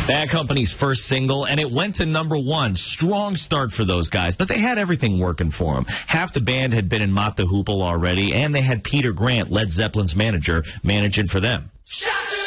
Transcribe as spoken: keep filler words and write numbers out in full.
Bad Company's first single, and it went to number one. Strong start for those guys, but they had everything working for them. Half the band had been in Mott the Hoople already, and they had Peter Grant, Led Zeppelin's manager, managing for them. Shut